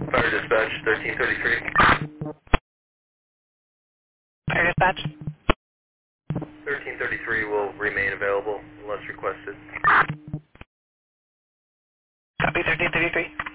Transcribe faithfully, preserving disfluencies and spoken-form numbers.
Fire dispatch, thirteen thirty-three. Fire dispatch. thirteen thirty-three will remain available unless requested. Copy thirteen thirty-three.